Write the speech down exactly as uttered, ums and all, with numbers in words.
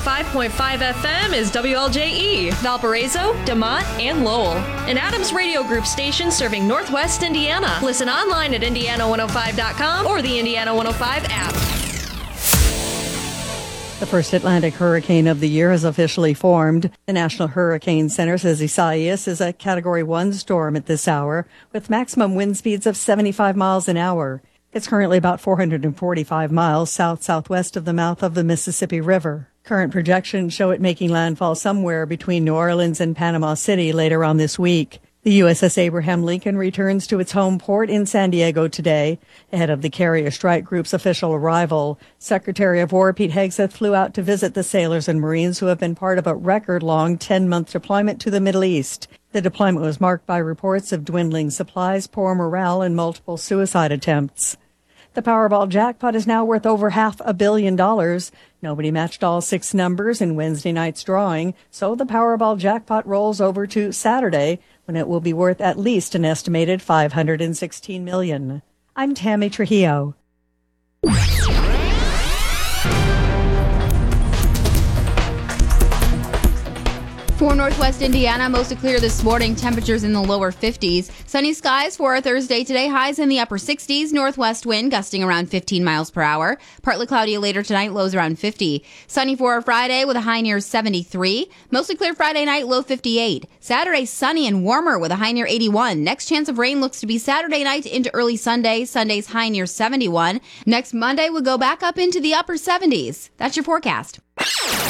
five point five F M is W L J E, Valparaiso, DeMont, and Lowell. An Adams Radio Group station serving Northwest Indiana. Listen online at indiana one oh five dot com or the Indiana one oh five app. The first Atlantic hurricane of the year has officially formed. The National Hurricane Center says Isaias is a Category one storm at this hour, with maximum wind speeds of seventy-five miles an hour. It's currently about four hundred forty-five miles south-southwest of the mouth of the Mississippi River. Current projections show it making landfall somewhere between New Orleans and Panama City later on this week. The U S S Abraham Lincoln returns to its home port in San Diego today, ahead of the Carrier Strike Group's official arrival. Secretary of War Pete Hegseth flew out to visit the sailors and Marines who have been part of a record-long ten-month deployment to the Middle East. The deployment was marked by reports of dwindling supplies, poor morale, and multiple suicide attempts. The Powerball jackpot is now worth over half a billion dollars. Nobody matched all six numbers in Wednesday night's drawing, so the Powerball jackpot rolls over to Saturday, when it will be worth at least an estimated five hundred sixteen million dollars. I'm Tammy Trujillo. For Northwest Indiana, mostly clear this morning. Temperatures in the lower fifties. Sunny skies for our Thursday today. Highs in the upper sixties. Northwest wind gusting around fifteen miles per hour. Partly cloudy later tonight. Lows around fifty. Sunny for our Friday with a high near seventy-three. Mostly clear Friday night. Low fifty-eight. Saturday sunny and warmer with a high near eighty-one. Next chance of rain looks to be Saturday night into early Sunday. Sunday's high near seventy-one. Next Monday would go back up into the upper seventies. That's your forecast.